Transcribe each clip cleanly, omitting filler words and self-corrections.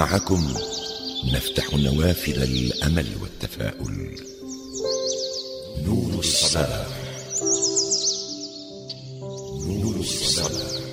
معكم نفتح نوافذ الأمل والتفاؤل. نور الصباح. نور الصباح.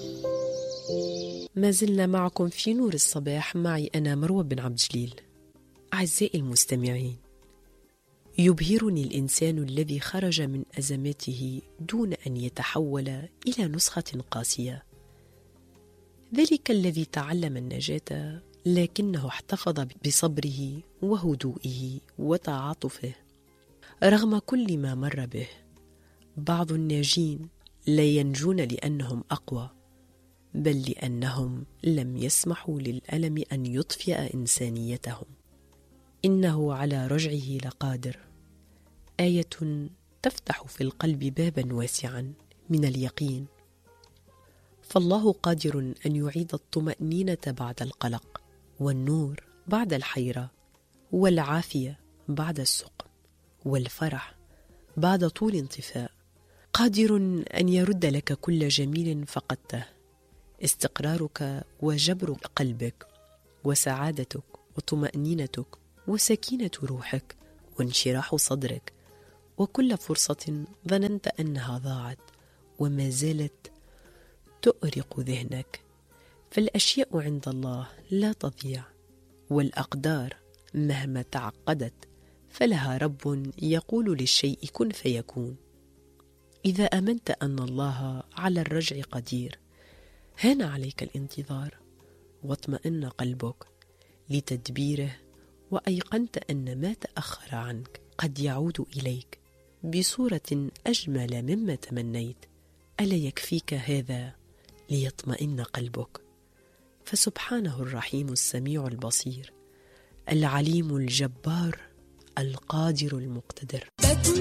ما زلنا معكم في نور الصباح، معي أنا مروة بن عبد الجليل. أعزائي المستمعين، يبهرني الإنسان الذي خرج من أزماته دون أن يتحول إلى نسخة قاسية، ذلك الذي تعلم النجاة لكنه احتفظ بصبره وهدوئه وتعاطفه رغم كل ما مر به. بعض الناجين لا ينجون لأنهم أقوى، بل لأنهم لم يسمحوا للألم أن يطفئ إنسانيتهم. إنه على رجعه لقادر، آية تفتح في القلب بابا واسعا من اليقين. فالله قادر أن يعيد الطمأنينة بعد القلق، والنور بعد الحيرة، والعافية بعد السقم، والفرح بعد طول انطفاء. قادر أن يرد لك كل جميل فقدته، استقرارك وجبر قلبك وسعادتك وطمأنينتك وسكينة روحك وانشراح صدرك، وكل فرصة ظننت أنها ضاعت وما زالت تؤرق ذهنك. فالأشياء عند الله لا تضيع، والأقدار مهما تعقدت فلها رب يقول للشيء كن فيكون. إذا آمنت أن الله على الرجع قدير، هان عليك الانتظار واطمئن قلبك لتدبيره، وأيقنت أن ما تأخر عنك قد يعود إليك بصورة أجمل مما تمنيت. ألا يكفيك هذا ليطمئن قلبك؟ فسبحانه الرحيم السميع البصير، العليم الجبار، القادر المقتدر.